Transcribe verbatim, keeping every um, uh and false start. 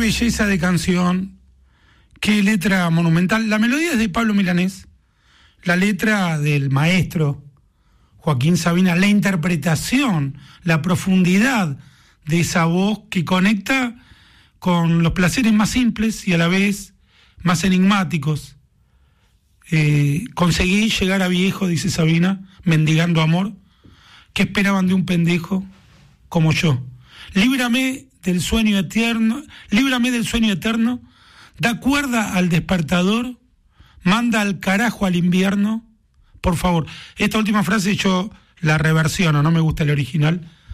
belleza de canción, qué letra monumental. La melodía es de Pablo Milanés, la letra del maestro Joaquín Sabina, la interpretación, la profundidad de esa voz que conecta con los placeres más simples y a la vez más enigmáticos. Eh, conseguí llegar a viejo, dice Sabina, mendigando amor. ¿Qué esperaban de un pendejo como yo? Líbrame del sueño eterno, líbrame del sueño eterno, da cuerda al despertador, manda al carajo al invierno. Por favor, esta última frase yo la reversiono, no me gusta el original,